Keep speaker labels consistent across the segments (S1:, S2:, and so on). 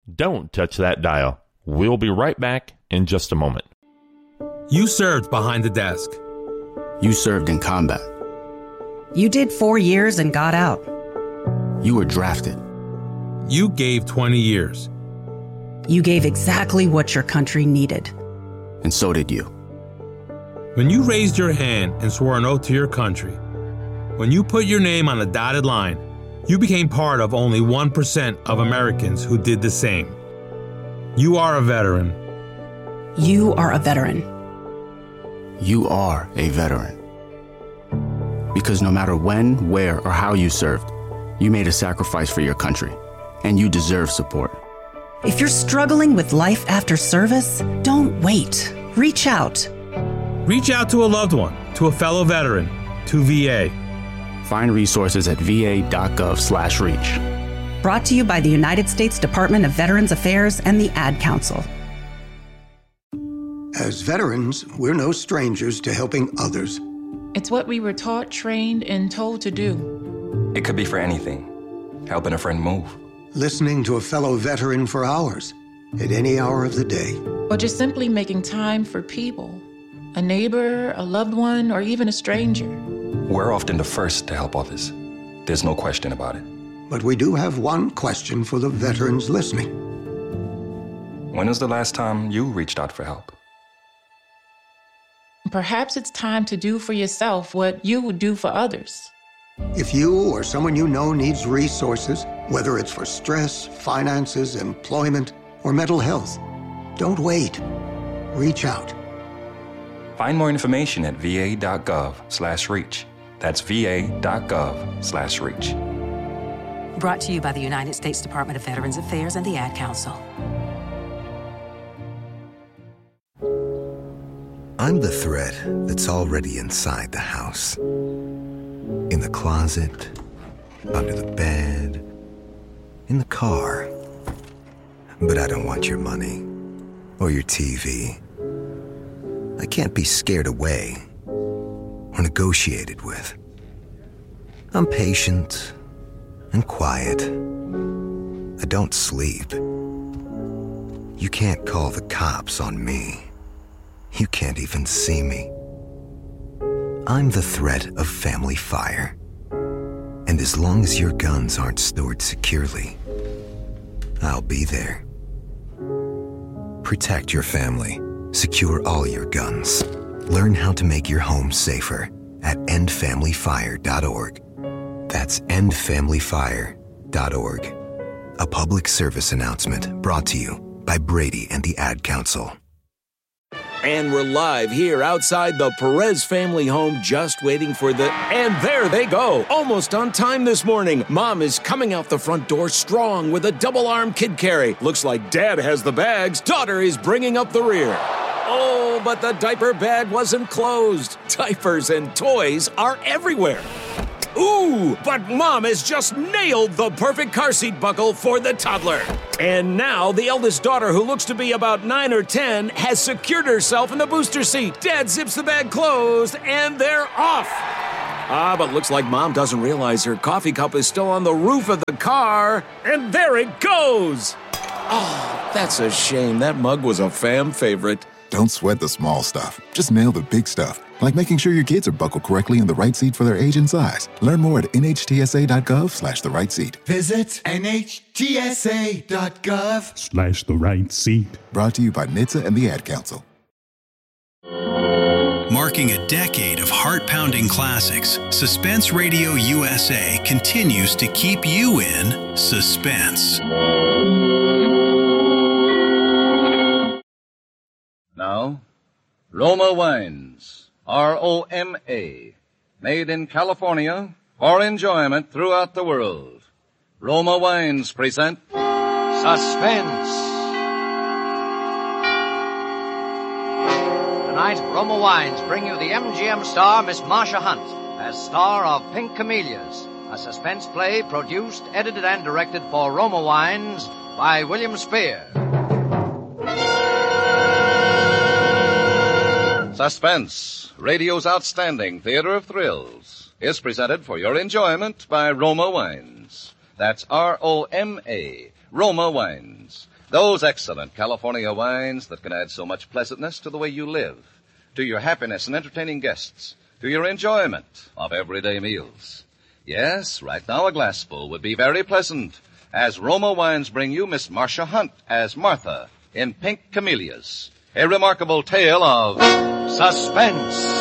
S1: Don't touch that dial. We'll be right back in just a moment.
S2: You served behind the desk.
S3: You served in combat.
S4: You did 4 years and got out.
S3: You were drafted.
S2: You gave 20 years.
S4: You gave exactly what your country needed.
S3: And so did you.
S2: When you raised your hand and swore an oath to your country, when you put your name on a dotted line, you became part of only 1% of Americans who did the same. You are a veteran.
S4: You are a veteran.
S3: You are a veteran. Because no matter when, where, or how you served, you made a sacrifice for your country, and you deserve support.
S4: If you're struggling with life after service, don't wait. Reach out.
S2: Reach out to a loved one, to a fellow veteran, to VA.
S3: Find resources at va.gov/reach.
S4: Brought to you by the United States Department of Veterans Affairs and the Ad Council.
S5: As veterans, we're no strangers to helping others.
S6: It's what we were taught, trained, and told to do.
S7: It could be for anything. Helping a friend move.
S5: Listening to a fellow veteran for hours, at any hour of the day.
S6: Or just simply making time for people. A neighbor, a loved one, or even a stranger.
S7: We're often the first to help others. There's no question about it.
S5: But we do have one question for the veterans listening.
S7: When was the last time you reached out for help?
S6: Perhaps it's time to do for yourself what you would do for others.
S5: If you or someone you know needs resources, whether it's for stress, finances, employment, or mental health, don't wait. Reach out.
S7: Find more information at va.gov/reach. That's va.gov/reach.
S8: Brought to you by the United States Department of Veterans Affairs and the Ad Council.
S9: I'm the thread that's already inside the house. In the closet, under the bed, in the car. But I don't want your money or your TV. I can't be scared away or negotiated with. I'm patient and quiet. I don't sleep. You can't call the cops on me. You can't even see me. I'm the threat of family fire. And as long as your guns aren't stored securely, I'll be there. Protect your family. Secure all your guns. Learn how to make your home safer at endfamilyfire.org. That's endfamilyfire.org. A public service announcement brought to you by Brady and the Ad Council.
S10: And we're live here outside the Perez family home, just waiting for the... And there they go, almost on time this morning. Mom is coming out the front door strong with a double-arm kid carry. Looks like Dad has the bags. Daughter is bringing up the rear. Oh, but the diaper bag wasn't closed. Diapers and toys are everywhere. Ooh, but Mom has just nailed the perfect car seat buckle for the toddler. And now the eldest daughter, who looks to be about 9 or 10, has secured herself in the booster seat. Dad zips the bag closed, and they're off. But looks like Mom doesn't realize her coffee cup is still on the roof of the car. And there it goes. Oh, that's a shame. That mug was a fam favorite.
S11: Don't sweat the small stuff. Just nail the big stuff. Like making sure your kids are buckled correctly in the right seat for their age and size. Learn more at nhtsa.gov/the right seat.
S12: Visit nhtsa.gov/the right seat.
S11: Brought to you by NHTSA and the Ad Council.
S13: Marking a decade of heart-pounding classics, Suspense Radio USA continues to keep you in suspense.
S14: Now, Roma Wines. R-O-M-A, made in California for enjoyment throughout the world. Roma Wines present
S15: Suspense. Tonight, Roma Wines bring you the MGM star Miss Marsha Hunt as star of Pink Camellias, a suspense play produced, edited, and directed for Roma Wines by William Spear.
S14: Suspense, radio's outstanding theater of thrills, is presented for your enjoyment by Roma Wines. That's R-O-M-A, Roma Wines. Those excellent California wines that can add so much pleasantness to the way you live, to your happiness in entertaining guests, to your enjoyment of everyday meals. Yes, right now a glassful would be very pleasant, as Roma Wines bring you Miss Marcia Hunt as Martha in Pink Camellias, a remarkable tale of suspense.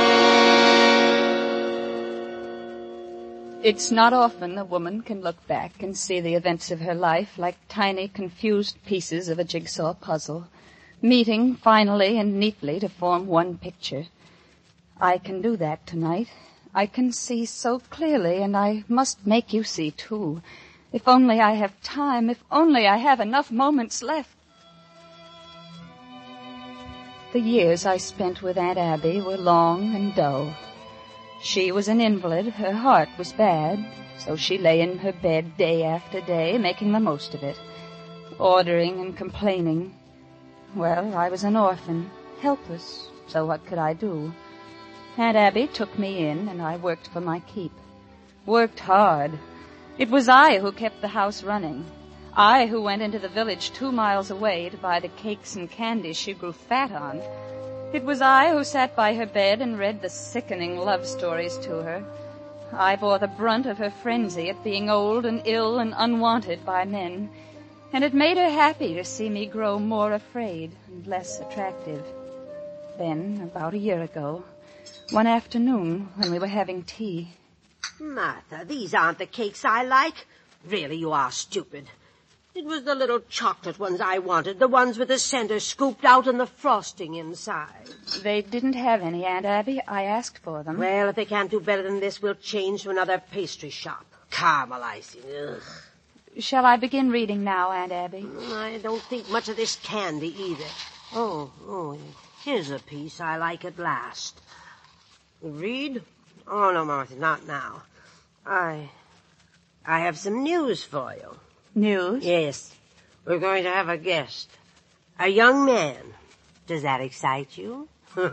S16: It's not often a woman can look back and see the events of her life like tiny, confused pieces of a jigsaw puzzle, meeting finally and neatly to form one picture. I can do that tonight. I can see so clearly, and I must make you see, too. If only I have time, if only I have enough moments left. The years I spent with Aunt Abby were long and dull. She was an invalid, her heart was bad, so she lay in her bed day after day, making the most of it, ordering and complaining. Well, I was an orphan, helpless, so what could I do? Aunt Abby took me in, and I worked for my keep. Worked hard. It was I who kept the house running. I who went into the village 2 miles away to buy the cakes and candies she grew fat on. It was I who sat by her bed and read the sickening love stories to her. I bore the brunt of her frenzy at being old and ill and unwanted by men, and it made her happy to see me grow more afraid and less attractive. Then, about a year ago, one afternoon when we were having tea...
S17: Martha, these aren't the cakes I like. Really, you are stupid. It was the little chocolate ones I wanted, the ones with the center scooped out and the frosting inside.
S16: They didn't have any, Aunt Abby. I asked for them.
S17: Well, if they can't do better than this, we'll change to another pastry shop. Caramel icing. Ugh.
S16: Shall I begin reading now, Aunt Abby?
S17: I don't think much of this candy either. Oh, here's a piece I like at last. Read? Oh, no, Martha, not now. I have some news for you.
S16: News?
S17: Yes. We're going to have a guest. A young man. Does that excite you?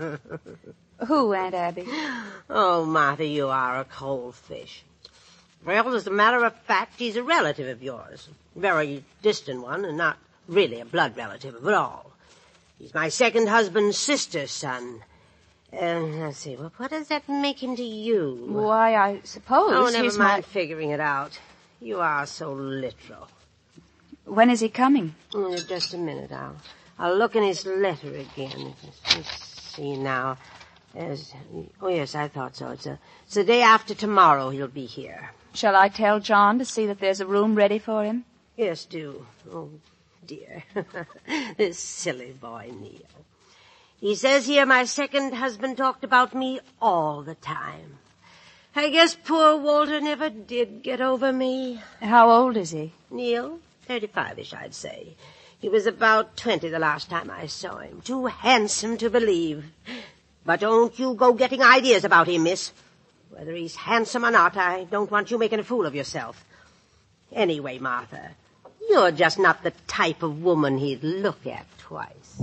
S16: Who, Aunt Abby?
S17: Oh, Martha, you are a cold fish. Well, as a matter of fact, he's a relative of yours. A very distant one, and not really a blood relative of it all. He's my second husband's sister's son. Let's see, well, what does that make him to you?
S16: Why, I suppose
S17: never
S16: he's
S17: mind figuring it out. You are so literal.
S16: When is he coming?
S17: Just a minute. I'll look in his letter again. Let's see now. Oh, yes, I thought so. It's the day after tomorrow he'll be here.
S16: Shall I tell John to see that there's a room ready for him?
S17: Yes, do. Oh, dear. This silly boy, Neil. He says here my second husband talked about me all the time. I guess poor Walter never did get over me.
S16: How old is he?
S17: Neil? 35-ish, I'd say. He was about 20 the last time I saw him. Too handsome to believe. But don't you go getting ideas about him, miss. Whether he's handsome or not, I don't want you making a fool of yourself. Anyway, Martha, you're just not the type of woman he'd look at twice.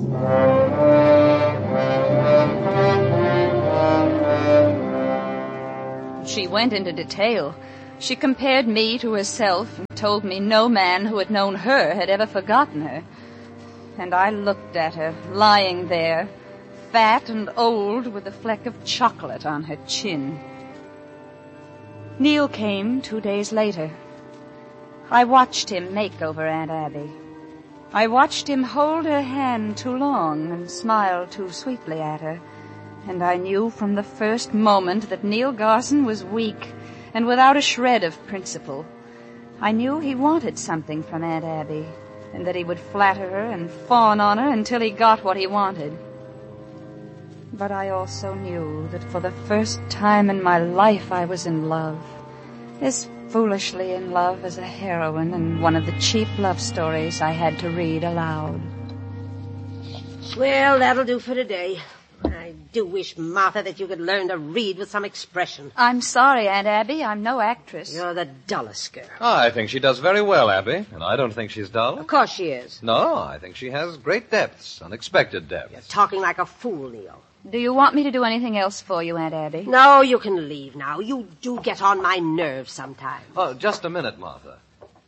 S16: She went into detail. She compared me to herself and told me no man who had known her had ever forgotten her. And I looked at her, lying there, fat and old with a fleck of chocolate on her chin. Neil came 2 days later. I watched him make over Aunt Abby. I watched him hold her hand too long and smile too sweetly at her. And I knew from the first moment that Neil Garson was weak and without a shred of principle. I knew he wanted something from Aunt Abby, and that he would flatter her and fawn on her until he got what he wanted. But I also knew that for the first time in my life I was in love, as foolishly in love as a heroine in one of the cheap love stories I had to read aloud.
S17: Well, that'll do for today. I do wish, Martha, that you could learn to read with some expression.
S16: I'm sorry, Aunt Abby. I'm no actress.
S17: You're the dullest girl.
S7: I think she does very well, Abby, and I don't think she's dull.
S17: Of course she is.
S7: No, I think she has great depths, unexpected depths.
S17: You're talking like a fool, Neil.
S16: Do you want me to do anything else for you, Aunt Abby?
S17: No, you can leave now. You do get on my nerves sometimes.
S7: Oh, just a minute, Martha.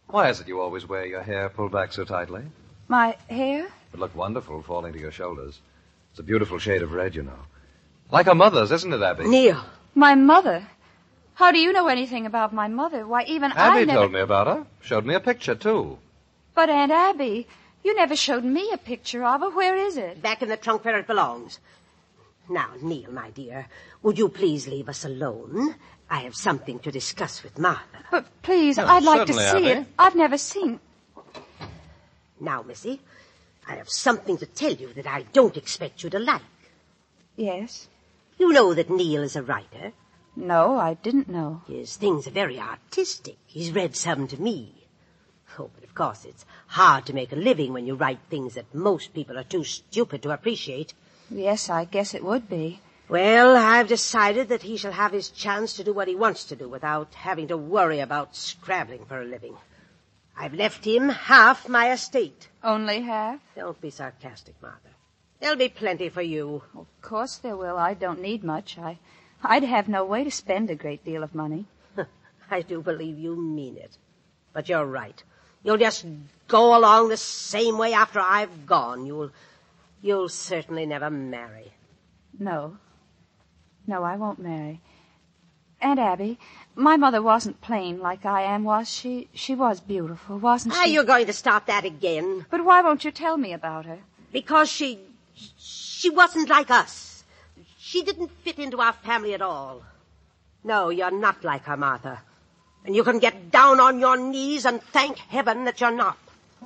S14: Why is it you always wear your hair pulled back so tightly?
S16: My hair?
S14: It looked wonderful falling to your shoulders. It's a beautiful shade of red, you know. Like her mother's, isn't it, Abby?
S17: Neil.
S16: My mother? How do you know anything about my mother? Why, even
S14: Abby
S16: I never...
S14: told me about her. Showed me a picture, too.
S16: But, Aunt Abby, you never showed me a picture of her. Where is it?
S17: Back in the trunk where it belongs. Now, Neil, my dear, would you please leave us alone? I have something to discuss with Martha.
S16: But please, I'd like to see
S14: Abby.
S16: it. I've never seen...
S17: Now, Missy, I have something to tell you that I don't expect you to like.
S16: Yes?
S17: You know that Neil is a writer.
S16: No, I didn't know.
S17: His things are very artistic. He's read some to me. Oh, but of course it's hard to make a living when you write things that most people are too stupid to appreciate.
S16: Yes, I guess it would be.
S17: Well, I've decided that he shall have his chance to do what he wants to do without having to worry about scrabbling for a living. I've left him half my estate.
S16: Only half?
S17: Don't be sarcastic, Martha. There'll be plenty for you.
S16: Of course there will. I don't need much. I'd have no way to spend a great deal of money.
S17: I do believe you mean it. But you're right. You'll just go along the same way after I've gone. You'll certainly never marry.
S16: No. No, I won't marry. Aunt Abby, my mother wasn't plain like I am, was she? She was beautiful, wasn't she?
S17: Ah, you're going to stop that again.
S16: But why won't you tell me about her?
S17: Because she wasn't like us. She didn't fit into our family at all. No, you're not like her, Martha. And you can get down on your knees and thank heaven that you're not.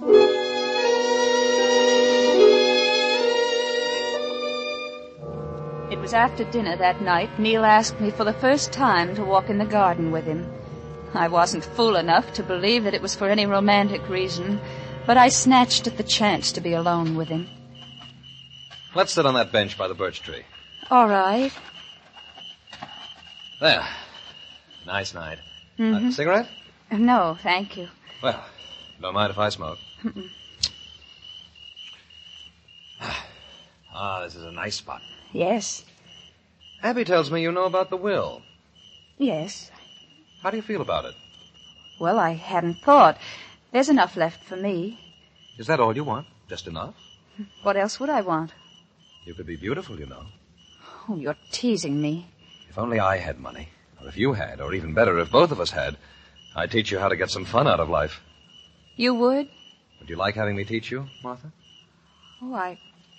S16: It was after dinner that night Neil asked me for the first time to walk in the garden with him. I wasn't fool enough to believe that it was for any romantic reason, but I snatched at the chance to be alone with him.
S14: Let's sit on that bench by the birch tree.
S16: All right.
S14: There. Nice night.
S16: Mm-hmm.
S14: Cigarette?
S16: No, thank you.
S14: Well, don't mind if I smoke.
S16: Mm-mm.
S14: This is a nice spot.
S16: Yes.
S14: Abby tells me you know about the will.
S16: Yes.
S14: How do you feel about it?
S16: Well, I hadn't thought. There's enough left for me.
S14: Is that all you want? Just enough?
S16: What else would I want?
S14: You could be beautiful, you know.
S16: Oh, you're teasing me.
S14: If only I had money. Or if you had, or even better, if both of us had, I'd teach you how to get some fun out of life.
S16: You would?
S14: Would you like having me teach you, Martha?
S16: Oh,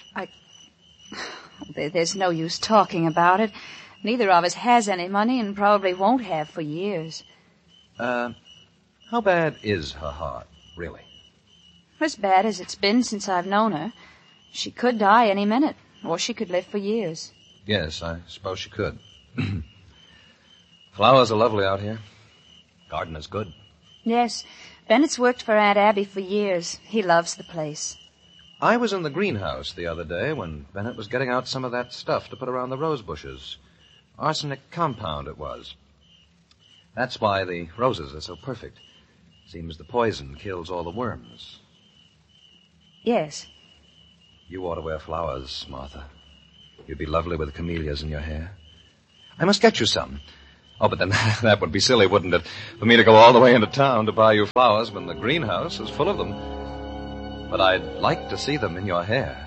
S16: There's no use talking about it. Neither of us has any money and probably won't have for years.
S14: How bad is her heart, really?
S16: As bad as it's been since I've known her. She could die any minute, or she could live for years.
S14: Yes, I suppose she could. Flowers are lovely out here. Garden is good.
S16: Yes, Bennett's worked for Aunt Abby for years. He loves the place.
S14: I was in the greenhouse the other day when Bennett was getting out some of that stuff to put around the rose bushes. Arsenic compound it was. That's why the roses are so perfect. Seems the poison kills all the worms.
S16: Yes.
S14: You ought to wear flowers, Martha. You'd be lovely with camellias in your hair. I must get you some. Oh, but then that would be silly, wouldn't it? For me to go all the way into town to buy you flowers when the greenhouse is full of them. But I'd like to see them in your hair.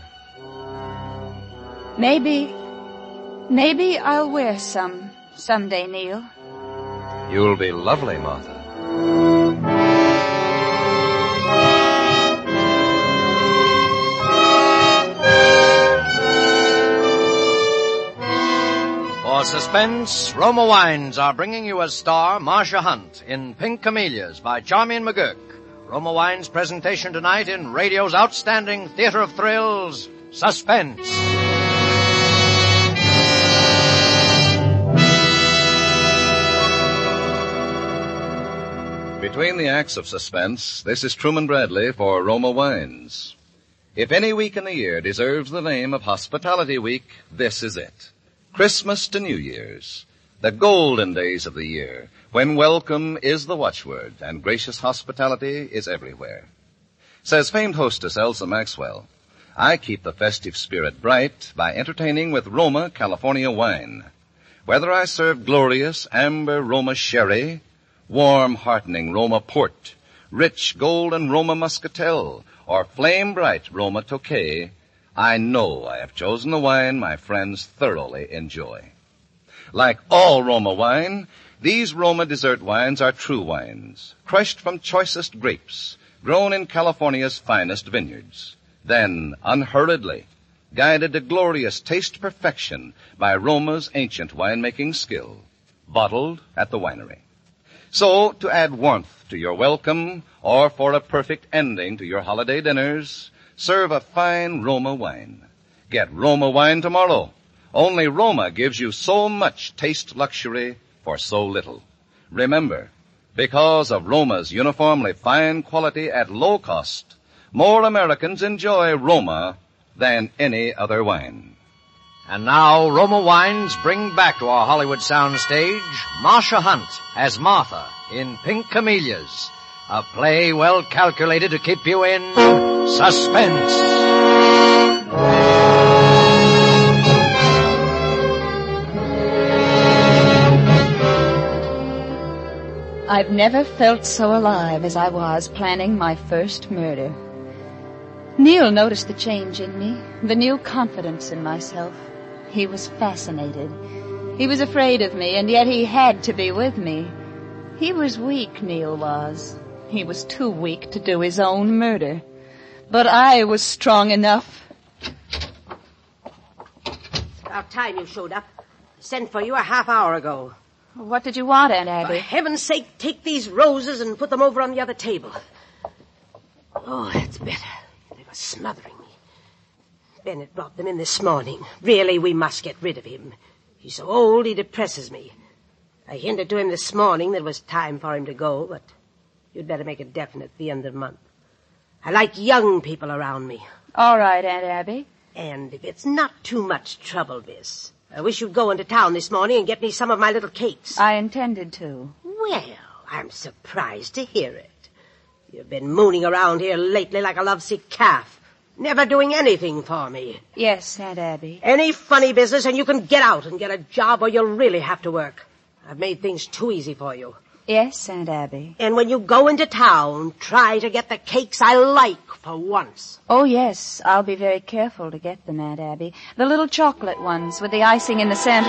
S16: Maybe I'll wear some someday, Neil.
S14: You'll be lovely, Martha.
S15: For Suspense, Roma Wines are bringing you as star Marcia Hunt in Pink Camellias by Charmian McGurk. Roma Wines' presentation tonight in radio's outstanding theater of thrills, Suspense.
S14: Between the acts of Suspense, this is Truman Bradley for Roma Wines. If any week in the year deserves the name of Hospitality Week, this is it. Christmas to New Year's, the golden days of the year, when welcome is the watchword and gracious hospitality is everywhere. Says famed hostess Elsa Maxwell, I keep the festive spirit bright by entertaining with Roma California wine. Whether I serve glorious amber Roma sherry, warm heartening Roma port, rich golden Roma Muscatel, or flame-bright Roma Tokay, I know I have chosen the wine my friends thoroughly enjoy. Like all Roma wine, these Roma dessert wines are true wines, crushed from choicest grapes, grown in California's finest vineyards, then unhurriedly guided to glorious taste perfection by Roma's ancient winemaking skill, bottled at the winery. So, to add warmth to your welcome, or for a perfect ending to your holiday dinners, serve a fine Roma wine. Get Roma wine tomorrow. Only Roma gives you so much taste luxury for so little. Remember, because of Roma's uniformly fine quality at low cost, more Americans enjoy Roma than any other wine.
S15: And now, Roma Wines bring back to our Hollywood soundstage Marcia Hunt as Martha in Pink Camellias, a play well calculated to keep you in suspense.
S16: I've never felt so alive as I was planning my first murder. Neil noticed the change in me, the new confidence in myself. He was fascinated. He was afraid of me, and yet he had to be with me. He was weak, Neil was. He was too weak to do his own murder. But I was strong enough.
S17: It's about time you showed up. I sent for you a half hour ago.
S16: What did you want, Aunt Abby?
S17: For heaven's sake, take these roses and put them over on the other table. Oh, that's better. They were smothering me. Bennett brought them in this morning. Really, we must get rid of him. He's so old, he depresses me. I hinted to him this morning that it was time for him to go, but you'd better make it definite at the end of the month. I like young people around me.
S16: All right, Aunt Abby.
S17: And if it's not too much trouble, miss, I wish you'd go into town this morning and get me some of my little cakes.
S16: I intended to.
S17: Well, I'm surprised to hear it. You've been mooning around here lately like a lovesick calf, never doing anything for me.
S16: Yes, Aunt Abby.
S17: Any funny business and you can get out and get a job or you'll really have to work. I've made things too easy for you.
S16: Yes, Aunt Abby.
S17: And when you go into town, try to get the cakes I like for once.
S16: Oh, yes, I'll be very careful to get them, Aunt Abby. The little chocolate ones with the icing in the center.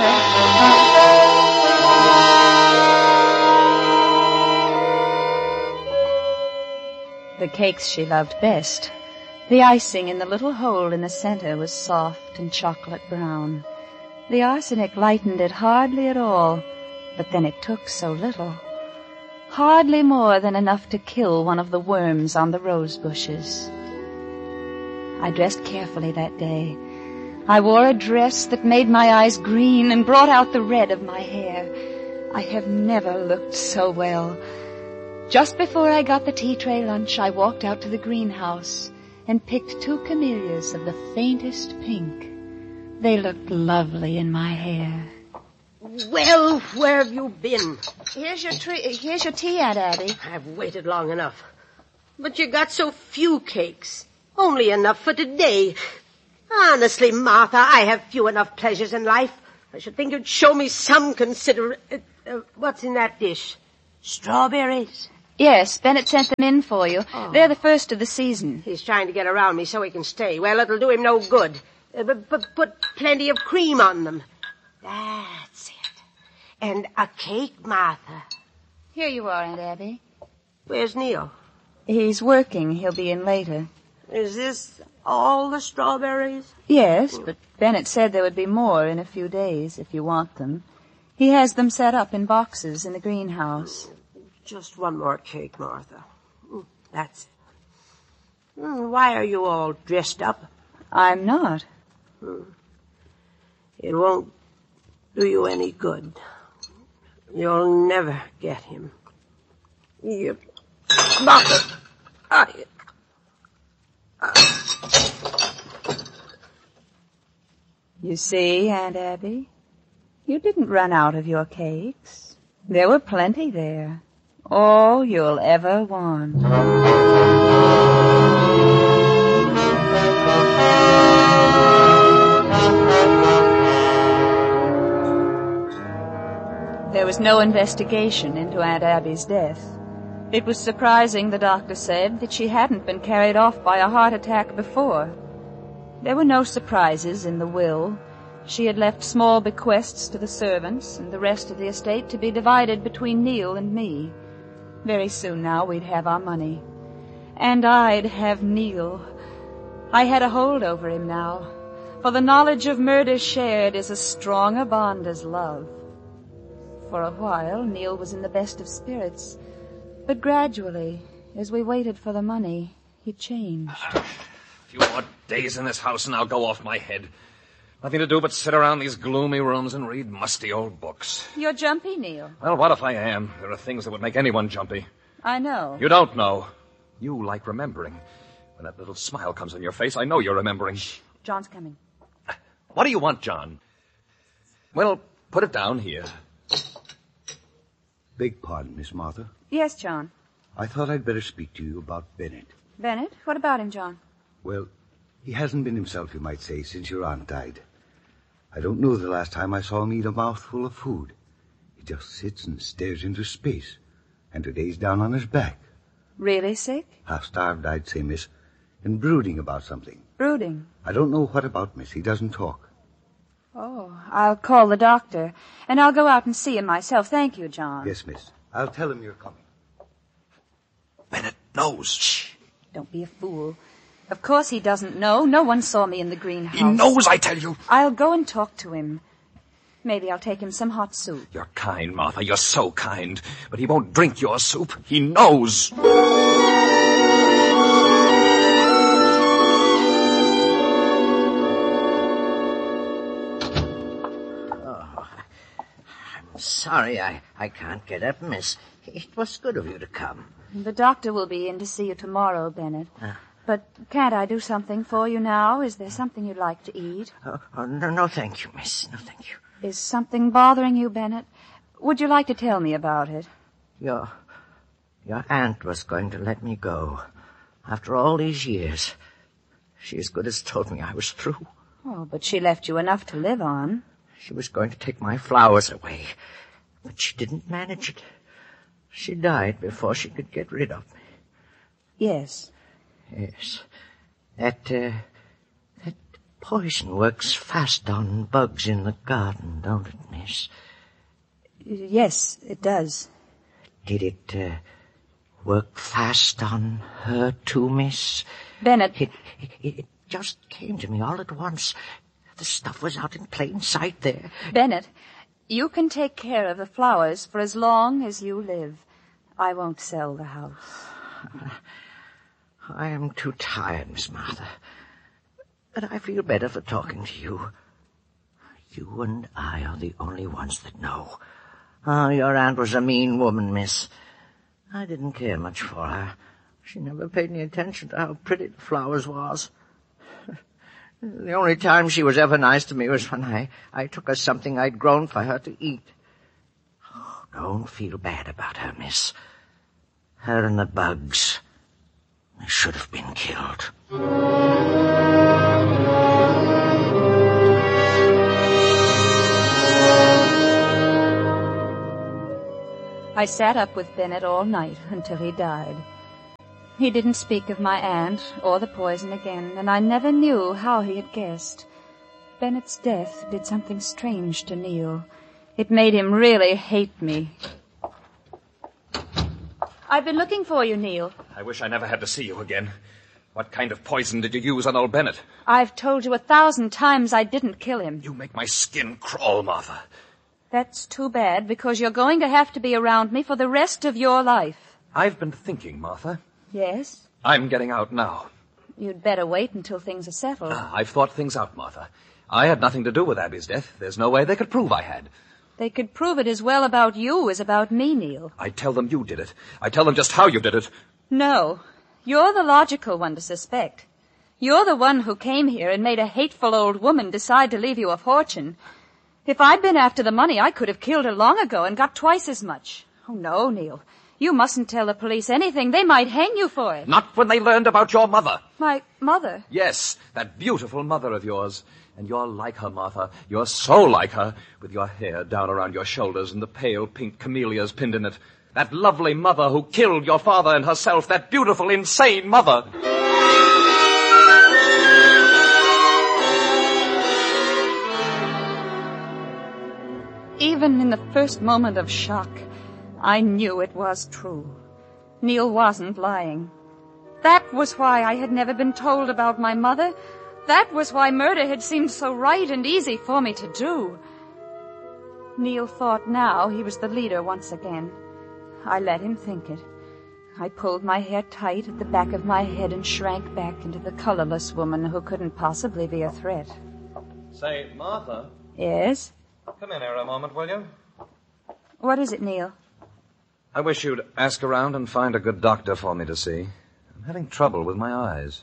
S16: The cakes she loved best. The icing in the little hole in the center was soft and chocolate brown. The arsenic lightened it hardly at all, but then it took so little. Hardly more than enough to kill one of the worms on the rose bushes. I dressed carefully that day. I wore a dress that made my eyes green and brought out the red of my hair. I have never looked so well. Just before I got the tea tray lunch, I walked out to the greenhouse and picked 2 camellias of the faintest pink. They looked lovely in my hair.
S17: Well, where have you been?
S16: Here's your tea, Aunt Abby.
S17: I've waited long enough. But you got so few cakes. Only enough for today. Honestly, Martha, I have few enough pleasures in life. I should think you'd show me some what's in that dish? Strawberries?
S16: Yes, Bennett sent them in for you. Oh. They're the first of the season.
S17: He's trying to get around me so he can stay. Well, it'll do him no good. But put plenty of cream on them. That's it. And a cake, Martha.
S16: Here you are, Aunt Abby.
S17: Where's Neil?
S16: He's working. He'll be in later.
S17: Is this all the strawberries?
S16: Yes, but Bennett said there would be more in a few days if you want them. He has them set up in boxes in the greenhouse.
S17: Just one more cake, Martha. That's it. Why are you all dressed up?
S16: I'm not.
S17: It won't do you any good. You'll never get him. Martha!
S16: You see, Aunt Abby, you didn't run out of your cakes. There were plenty there. All you'll ever want. There was no investigation into Aunt Abby's death. It was surprising, the doctor said, that she hadn't been carried off by a heart attack before. There were no surprises in the will. She had left small bequests to the servants, and the rest of the estate to be divided between Neil and me. Very soon now we'd have our money. And I'd have Neil. I had a hold over him now, for the knowledge of murder shared is as strong a bond as love. For a while, Neil was in the best of spirits, but gradually, as we waited for the money, he changed.
S18: A few more days in this house and I'll go off my head. Nothing to do but sit around these gloomy rooms and read musty old books.
S16: You're jumpy, Neil.
S18: Well, what if I am? There are things that would make anyone jumpy.
S16: I know.
S18: You don't know. You like remembering. When that little smile comes on your face, I know you're remembering.
S16: Shh. John's coming.
S18: What do you want, John? Well, put it down here.
S19: Beg pardon, Miss Martha.
S16: Yes, John.
S19: I thought I'd better speak to you about Bennett.
S16: Bennett? What about him, John?
S19: Well, he hasn't been himself, you might say, since your aunt died. I don't know the last time I saw him eat a mouthful of food. He just sits and stares into space. And today's down on his back.
S16: Really sick?
S19: Half-starved, I'd say, miss. And brooding about something.
S16: Brooding?
S19: I don't know what about, miss. He doesn't talk.
S16: Oh, I'll call the doctor. And I'll go out and see him myself. Thank you, John.
S19: Yes, miss. I'll tell him you're coming.
S18: Bennett knows. Shh.
S16: Don't be a fool. Of course he doesn't know. No one saw me in the greenhouse.
S18: He knows, I tell you.
S16: I'll go and talk to him. Maybe I'll take him some hot soup.
S18: You're kind, Martha. You're so kind. But he won't drink your soup. He knows.
S15: Sorry, I can't get up, miss. It was good of you to come.
S16: The doctor will be in to see you tomorrow, Bennett. But can't I do something for you now? Is there something you'd like to eat?
S15: No, thank you, miss. No, thank you.
S16: Is something bothering you, Bennett? Would you like to tell me about it?
S15: Your aunt was going to let me go. After all these years. She as good as told me I was through.
S16: Oh, but she left you enough to live on.
S15: She was going to take my flowers away, but she didn't manage it. She died before she could get rid of me.
S16: Yes.
S15: Yes. That poison works fast on bugs in the garden, don't it, miss?
S16: Yes, it does.
S15: Did it work fast on her too, miss?
S16: Bennett.
S15: It just came to me all at once. The stuff was out in plain sight there.
S16: Bennett, you can take care of the flowers for as long as you live. I won't sell the house.
S15: I am too tired, Miss Martha. But I feel better for talking to you. You and I are the only ones that know. Oh, your aunt was a mean woman, miss. I didn't care much for her. She never paid any attention to how pretty the flowers was. The only time she was ever nice to me was when I took her something I'd grown for her to eat. Oh, don't feel bad about her, miss. Her and the bugs, they should have been killed.
S16: I sat up with Bennett all night until he died. He didn't speak of my aunt or the poison again, and I never knew how he had guessed. Bennett's death did something strange to Neil. It made him really hate me. I've been looking for you, Neil.
S18: I wish I never had to see you again. What kind of poison did you use on old Bennett?
S16: I've told you 1,000 times I didn't kill him.
S18: You make my skin crawl, Martha.
S16: That's too bad, because you're going to have to be around me for the rest of your life.
S18: I've been thinking, Martha.
S16: Yes?
S18: I'm getting out now.
S16: You'd better wait until things are settled.
S18: I've thought things out, Martha. I had nothing to do with Abby's death. There's no way they could prove I had.
S16: They could prove it as well about you as about me, Neil.
S18: I'd tell them you did it. I'd tell them just how you did it.
S16: No. You're the logical one to suspect. You're the one who came here and made a hateful old woman decide to leave you a fortune. If I'd been after the money, I could have killed her long ago and got twice as much. Oh, no, Neil. You mustn't tell the police anything. They might hang you for it.
S18: Not when they learned about your mother.
S16: My mother?
S18: Yes, that beautiful mother of yours. And you're like her, Martha. You're so like her, with your hair down around your shoulders and the pale pink camellias pinned in it. That lovely mother who killed your father and herself. That beautiful, insane mother.
S16: Even in the first moment of shock, I knew it was true. Neil wasn't lying. That was why I had never been told about my mother. That was why murder had seemed so right and easy for me to do. Neil thought now he was the leader once again. I let him think it. I pulled my hair tight at the back of my head and shrank back into the colorless woman who couldn't possibly be a threat.
S18: Say, Martha.
S16: Yes?
S18: Come in here a moment, will you?
S16: What is it, Neil?
S18: I wish you'd ask around and find a good doctor for me to see. I'm having trouble with my eyes.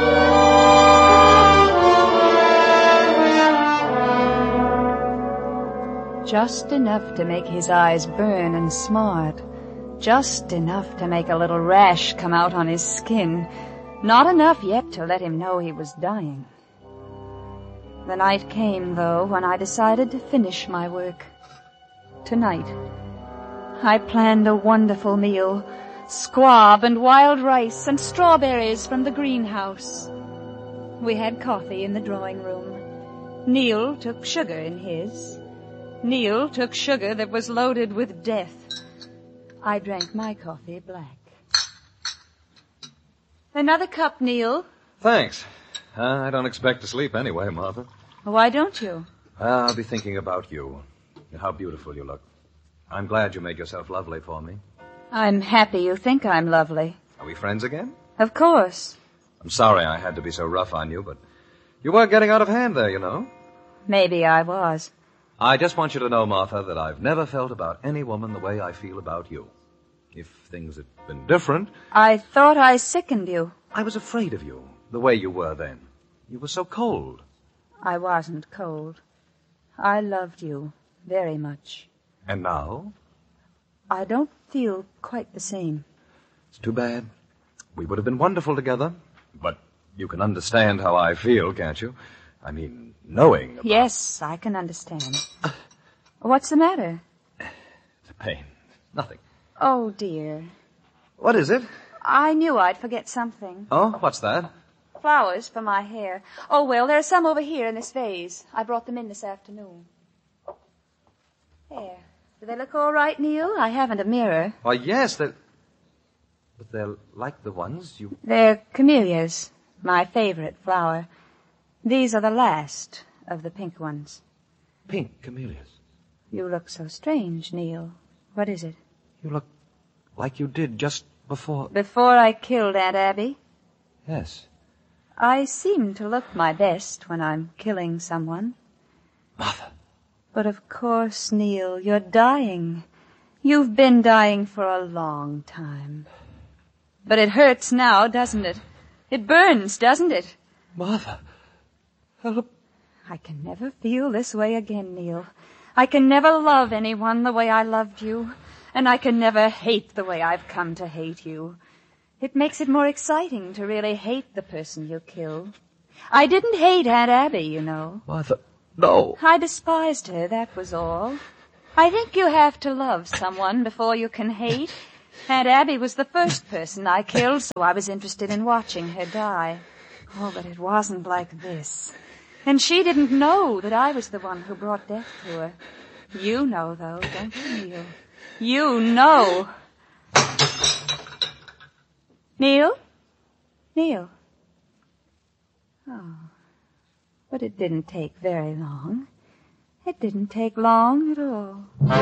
S16: Just enough to make his eyes burn and smart. Just enough to make a little rash come out on his skin. Not enough yet to let him know he was dying. The night came, though, when I decided to finish my work. Tonight. I planned a wonderful meal. Squab and wild rice and strawberries from the greenhouse. We had coffee in the drawing room. Neil took sugar in his. Neil took sugar that was loaded with death. I drank my coffee black. Another cup, Neil.
S18: Thanks. I don't expect to sleep anyway, Martha.
S16: Why don't you?
S18: I'll be thinking about you. How beautiful you look. I'm glad you made yourself lovely for me.
S16: I'm happy you think I'm lovely.
S18: Are we friends again?
S16: Of course.
S18: I'm sorry I had to be so rough on you, but you were getting out of hand there, you know.
S16: Maybe I was.
S18: I just want you to know, Martha, that I've never felt about any woman the way I feel about you. If things had been different...
S16: I thought I sickened you.
S18: I was afraid of you, the way you were then. You were so cold.
S16: I wasn't cold. I loved you very much.
S18: And now?
S16: I don't feel quite the same.
S18: It's too bad. We would have been wonderful together. But you can understand how I feel, can't you? I mean, knowing about...
S16: Yes, I can understand. What's the matter?
S18: The pain. Nothing.
S16: Oh, dear.
S18: What is it?
S16: I knew I'd forget something.
S18: Oh, what's that?
S16: Flowers for my hair. Oh, well, there are some over here in this vase. I brought them in this afternoon. There. Do they look all right, Neil? I haven't a mirror.
S18: Why, yes, but they're like the ones you...
S16: They're camellias, my favorite flower. These are the last of the pink ones.
S18: Pink camellias?
S16: You look so strange, Neil. What is it?
S18: You look like you did just before...
S16: Before I killed Aunt Abby?
S18: Yes.
S16: I seem to look my best when I'm killing someone.
S18: Mother.
S16: But of course, Neil, you're dying. You've been dying for a long time. But it hurts now, doesn't it? It burns, doesn't it?
S18: Mother.
S16: I can never feel this way again, Neil. I can never love anyone the way I loved you. And I can never hate the way I've come to hate you. It makes it more exciting to really hate the person you killed. I didn't hate Aunt Abby, you know.
S18: Martha, no.
S16: I despised her, that was all. I think you have to love someone before you can hate. Aunt Abby was the first person I killed, so I was interested in watching her die. Oh, but it wasn't like this. And she didn't know that I was the one who brought death to her. You know, though, don't you, Neil? You know. Neil? Neil? Oh, but it didn't take very long. It didn't take long at all.